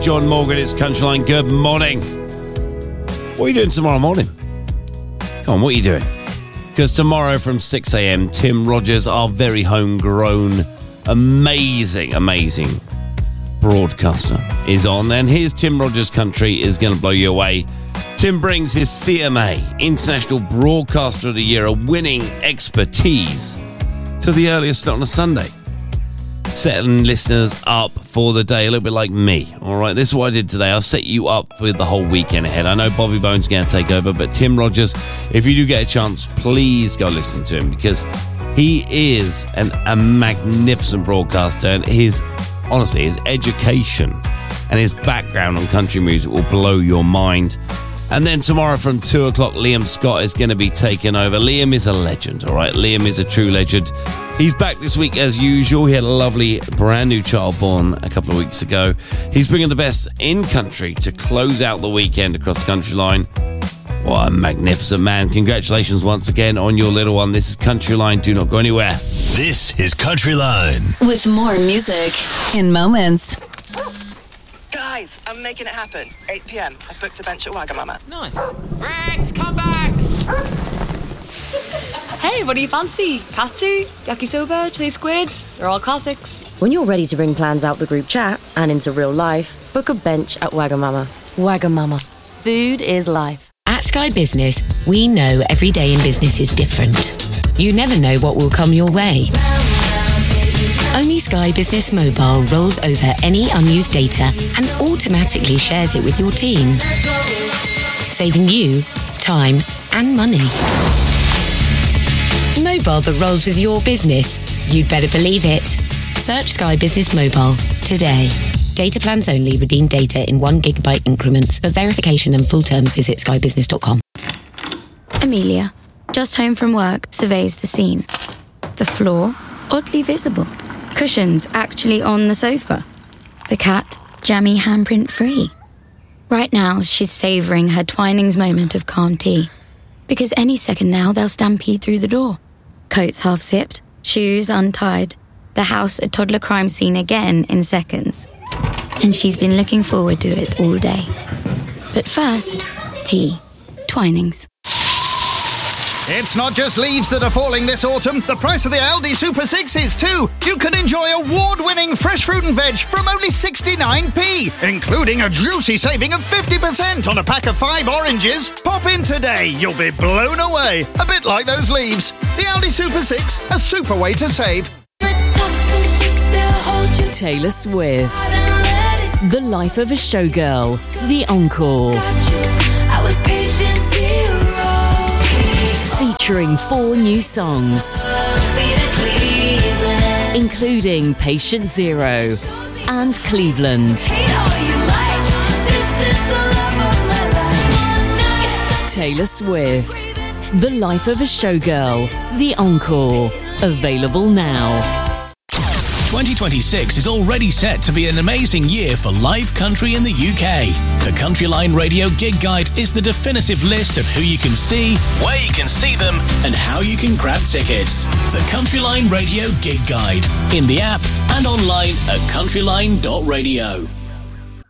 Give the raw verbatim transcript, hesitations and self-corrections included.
John Morgan. It's Countryline. Good morning. What are you doing tomorrow morning? Come on, what are you doing? Because tomorrow from six a.m, Tim Rogers, our very homegrown, amazing, amazing broadcaster, is on. And here's Tim Rogers Country is going to blow you away. Tim brings his C M A, International Broadcaster of the Year, a winning expertise, to the earliest slot on a Sunday. Setting listeners up for the day, a little bit like me. All right, this is what I did today. I've set you up for the whole weekend ahead. I know Bobby Bones going to take over, but Tim Rogers, if you do get a chance, please go listen to him, because he is an, a magnificent broadcaster, and his, honestly, his education and his background on country music will blow your mind. And then tomorrow from two o'clock, Liam Scott is going to be taking over. Liam is a legend, all right? Liam is a true legend. He's back this week as usual. He had a lovely brand new child born a couple of weeks ago. He's bringing the best in country to close out the weekend across the country line. What a magnificent man. Congratulations once again on your little one. This is Countryline. Do not go anywhere. This is Countryline. With more music in moments. Guys, I'm making it happen. eight p.m. I've booked a bench at Wagamama. Nice. Rex, come back! Hey, what do you fancy? Katsu, yakisoba, chili squid? They're all classics. When you're ready to bring plans out the group chat and into real life, book a bench at Wagamama. Wagamama. Food is life. At Sky Business, we know every day in business is different. You never know what will come your way. Only Sky Business Mobile rolls over any unused data and automatically shares it with your team, saving you time and money. Mobile that rolls with your business. You'd better believe it. Search Sky Business Mobile today. Data plans only. Redeem data in one gigabyte increments. For verification and full terms, visit sky business dot com. Amelia, just home from work, surveys the scene. The floor, oddly visible. Cushions actually on the sofa. The cat, jammy handprint free. Right now, she's savouring her Twinings moment of calm tea. Because any second now, they'll stampede through the door. Coats half zipped, shoes untied. The house a toddler crime scene again in seconds. And she's been looking forward to it all day. But first, tea. Twinings. It's not just leaves that are falling this autumn. The price of the Aldi Super six is too. You can enjoy award-winning fresh fruit and veg from only sixty-nine p, including a juicy saving of fifty percent on a pack of five oranges. Pop in today. You'll be blown away. A bit like those leaves. The Aldi Super six, a super way to save. Taylor Swift. The Life of a Showgirl. The Encore. I was patient zero. Featuring four new songs, including Patient Zero and Cleveland. Taylor Swift, The Life of a Showgirl, The Encore, available now. twenty twenty-six is already set to be an amazing year for live country in the U K. The Countryline Radio Gig Guide is the definitive list of who you can see, where you can see them, and how you can grab tickets. The Countryline Radio Gig Guide, in the app and online at countryline dot radio.